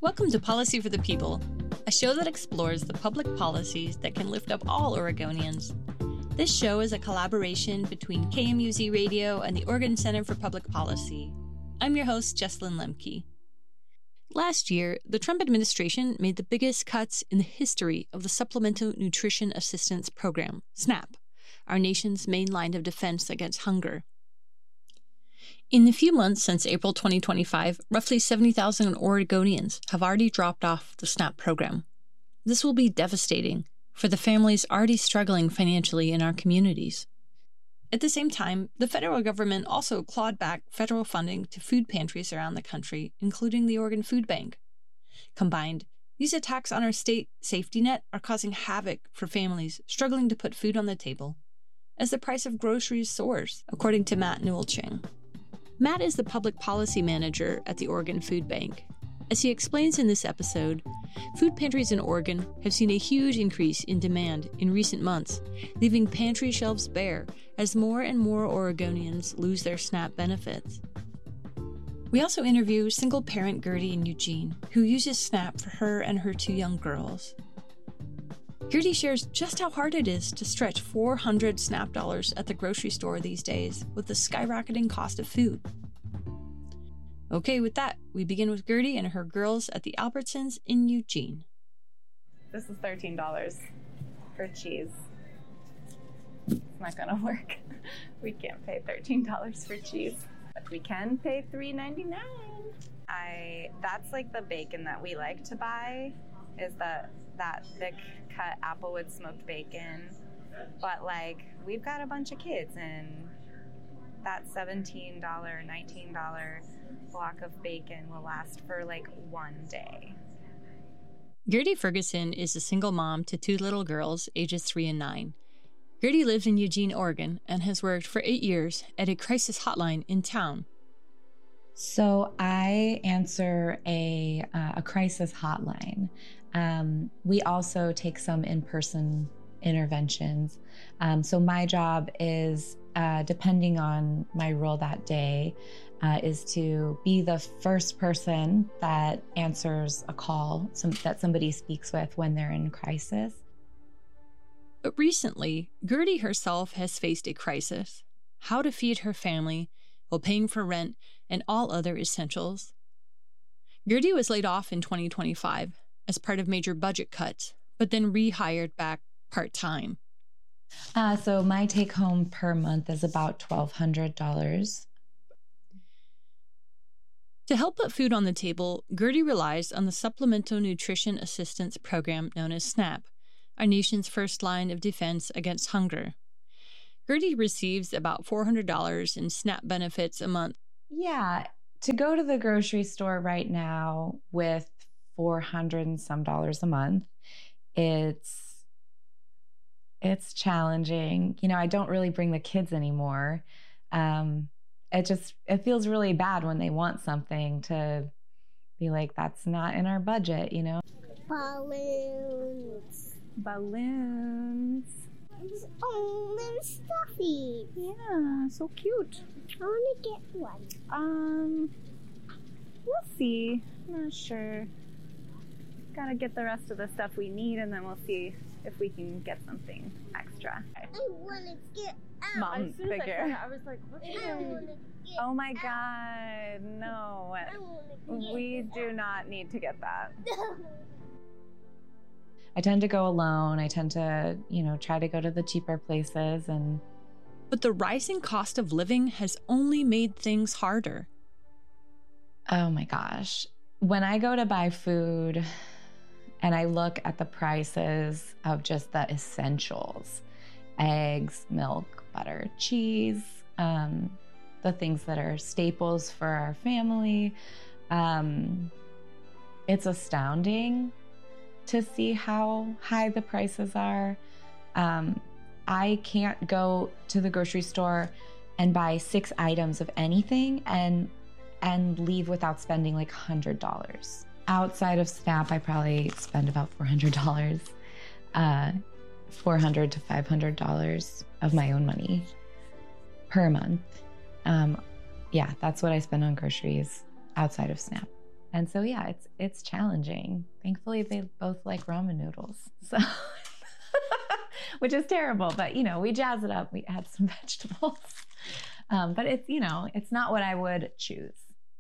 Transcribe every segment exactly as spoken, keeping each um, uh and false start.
Welcome to Policy for the People, a show that explores the public policies that can lift up all Oregonians. This show is a collaboration between K M U Z Radio and the Oregon Center for Public Policy. I'm your host, Jesslyn Lemke. Last year, the Trump administration made the biggest cuts in the history of the Supplemental Nutrition Assistance Program, SNAP, our nation's main line of defense against hunger. In the few months since April twenty twenty-five, roughly seventy thousand Oregonians have already dropped off the SNAP program. This will be devastating for the families already struggling financially in our communities. At the same time, the federal government also clawed back federal funding to food pantries around the country, including the Oregon Food Bank. Combined, these attacks on our state safety net are causing havoc for families struggling to put food on the table, as the price of groceries soars, according to Matt Newell-Chang. Matt is the public policy manager at the Oregon Food Bank. As he explains in this episode, food pantries in Oregon have seen a huge increase in demand in recent months, leaving pantry shelves bare as more and more Oregonians lose their SNAP benefits. We also interview single parent Gertie in Eugene, who uses SNAP for her and her two young girls. Gertie shares just how hard it is to stretch four hundred SNAP dollars at the grocery store these days with the skyrocketing cost of food. Okay, with that, we begin with Gertie and her girls at the Albertsons in Eugene. This is thirteen dollars for cheese. It's not gonna work. We can't pay thirteen dollars for cheese, but we can pay three ninety-nine. I that's like the bacon that we like to buy, is that that thick cut Applewood smoked bacon. But like, we've got a bunch of kids, and that seventeen dollars, nineteen dollars block of bacon will last for like one day. Gertie Ferguson is a single mom to two little girls, ages three and nine. Gertie lives in Eugene, Oregon, and has worked for eight years at a crisis hotline in town. So I answer a uh, a crisis hotline. Um, we also take some in-person interventions. Um, so my job is, uh, depending on my role that day, uh, is to be the first person that answers a call some, that somebody speaks with when they're in crisis. But recently, Gertie herself has faced a crisis: how to feed her family while paying for rent and all other essentials. Gertie was laid off in twenty twenty-five as part of major budget cuts, but then rehired back part-time. Uh, so my take-home per month is about twelve hundred dollars. To help put food on the table, Gertie relies on the Supplemental Nutrition Assistance Program known as SNAP, our nation's first line of defense against hunger. Gertie receives about four hundred dollars in SNAP benefits a month. Yeah, to go to the grocery store right now with four hundred and some dollars a month, it's it's challenging. You know, I don't really bring the kids anymore. Um, it just, it feels really bad when they want something to be like, that's not in our budget, you know? Balloons. Balloons. Oh, they're stuffy. Yeah, so cute. I want to get one. Um, we'll see. I'm not sure. Gotta get the rest of the stuff we need, and then we'll see if we can get something extra. I want to get out. Mom As soon as figure. I, saw it, I was like, what I want to get Oh my out. God, no. I want to get We out. do not need to get that. I tend to go alone. I tend to, you know, try to go to the cheaper places. And But the rising cost of living has only made things harder. oh my gosh, when I go to buy food and I look at the prices of just the essentials, eggs, milk, butter, cheese, um, the things that are staples for our family, um, it's astounding to see how high the prices are. Um, I can't go to the grocery store and buy six items of anything and and leave without spending like one hundred dollars. Outside of SNAP, I probably spend about four hundred dollars, uh, four hundred to five hundred dollars of my own money per month. Um, yeah, that's what I spend on groceries outside of SNAP. And so, yeah, it's it's challenging. Thankfully, they both like ramen noodles, so which is terrible. But, you know, we jazz it up. We add some vegetables. Um, but it's, you know, it's not what I would choose.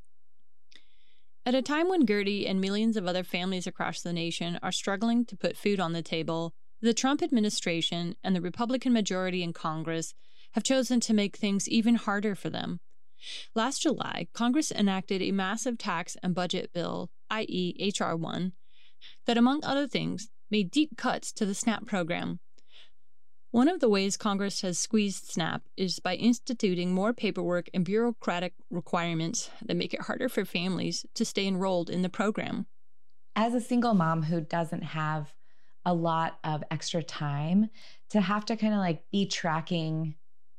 At a time when Gertie and millions of other families across the nation are struggling to put food on the table, the Trump administration and the Republican majority in Congress have chosen to make things even harder for them. Last July, Congress enacted a massive tax and budget bill, that is. H R one, that, among other things, made deep cuts to the SNAP program. One of the ways Congress has squeezed SNAP is by instituting more paperwork and bureaucratic requirements that make it harder for families to stay enrolled in the program. As a single mom who doesn't have a lot of extra time, to have to kind of like be tracking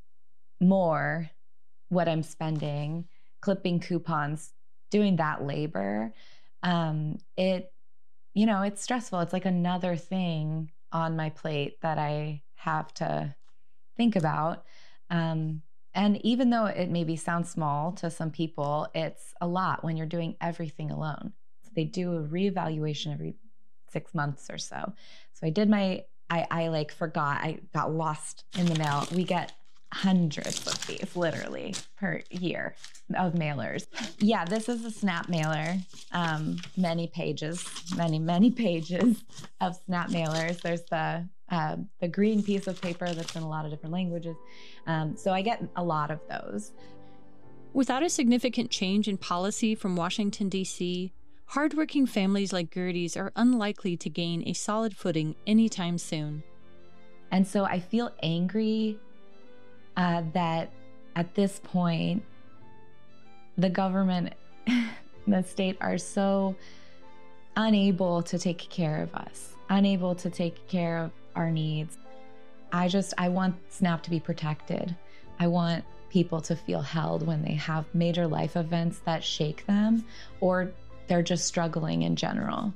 more what I'm spending, clipping coupons, doing that labor, um, it, you know, it's stressful. It's like another thing on my plate that I have to think about. Um, and even though it maybe sounds small to some people, it's a lot when you're doing everything alone. So they do a reevaluation every six months or so. So I did my, I, I like forgot, I got lost in the mail. We get hundreds of these literally per year of mailers. Yeah, this is a SNAP mailer. Um, many pages, many, many pages of SNAP mailers. There's the uh, the green piece of paper that's in a lot of different languages. Um, so I get a lot of those. Without a significant change in policy from Washington, D C, hardworking families like Gertie's are unlikely to gain a solid footing anytime soon. And so I feel angry uh, that at this point, the government and the state are so unable to take care of us, unable to take care of our needs. I just, I want SNAP to be protected. I want people to feel held when they have major life events that shake them, or they're just struggling in general.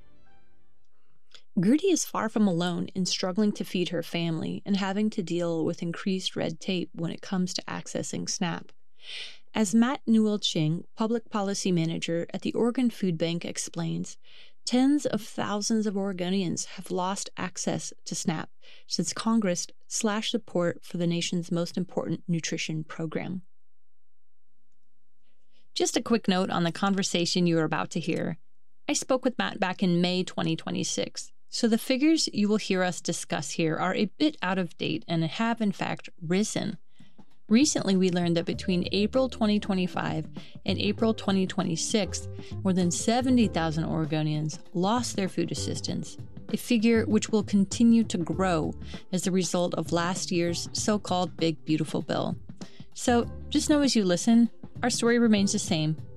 Gertie is far from alone in struggling to feed her family and having to deal with increased red tape when it comes to accessing SNAP. As Matt Newell-Ching, Public Policy Manager at the Oregon Food Bank, explains, tens of thousands of Oregonians have lost access to SNAP since Congress slashed support for the nation's most important nutrition program. Just a quick note on the conversation you are about to hear. I spoke with Matt back in May twenty twenty-six, so the figures you will hear us discuss here are a bit out of date and have, in fact, risen. Recently, we learned that between April twenty twenty-five and April twenty twenty-six, more than seventy thousand Oregonians lost their food assistance, a figure which will continue to grow as a result of last year's so-called Big Beautiful Bill. So just know as you listen, our story remains the same.